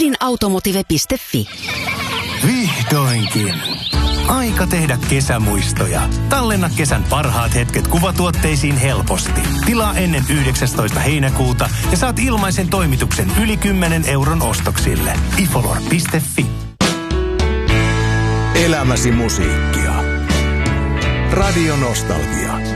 Greenautomotive.fi. Vihdoinkin. Aika tehdä kesämuistoja. Tallenna kesän parhaat hetket kuvatuotteisiin helposti. Tilaa ennen 19. heinäkuuta ja saat ilmaisen toimituksen yli 10 euron ostoksille. ifolor.fi. Elämäsi musiikkia. Radio Nostalgia.